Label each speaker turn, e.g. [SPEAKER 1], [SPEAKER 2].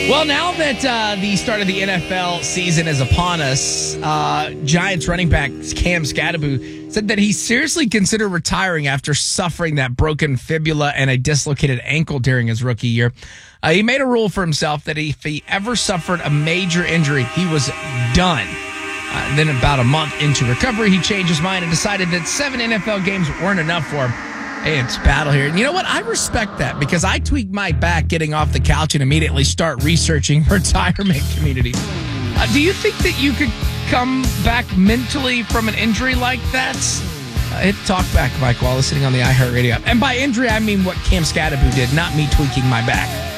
[SPEAKER 1] Well, now that the start of the NFL season is upon us, Giants running back Cam Skattebo said that he seriously considered retiring after suffering that broken fibula and a dislocated ankle during his rookie year. He made a rule for himself that if he ever suffered a major injury, he was done. Then about a month into recovery, he changed his mind and decided that 7 NFL games weren't enough for him. Hey, it's battle here. And you know what? I respect that because I tweaked my back getting off the couch and immediately start researching retirement communities. Do you think that you could come back mentally from an injury like that? Hit Talkback, Mike Wallace, sitting on the iHeartRadio app. And by injury, I mean what Cam Skattebo did, not me tweaking my back.